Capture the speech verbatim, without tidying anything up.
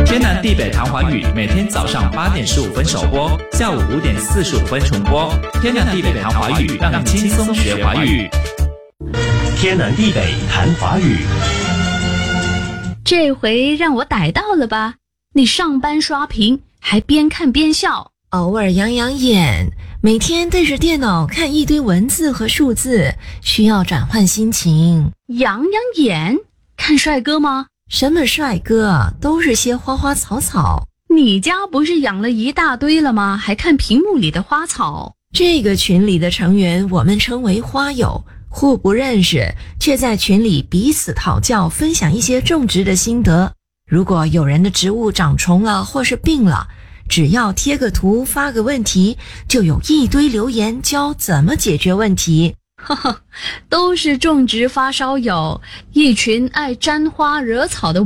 天南地北谈华语，每天早上八点十五分首播，下午五点四十五分重播。天南地北谈华语，让你轻松学华语。 天南地北谈华语。 这回让我逮到了吧？你上班刷屏，还边看边笑， 偶尔养养眼，每天对着电脑看一堆文字和数字，需要转换心情。 养养眼？看帅哥吗？ 什么帅哥，都是些花花草草。 你家不是养了一大堆了吗？还看屏幕里的花草。 这个群里的成员我们称为花友，互不认识，却在群里彼此讨教，分享一些种植的心得。如果有人的植物长虫了或是病了，只要贴个图发个问题，就有一堆留言教怎么解决问题。 呵呵，都是种植发烧友，一群爱沾花惹草的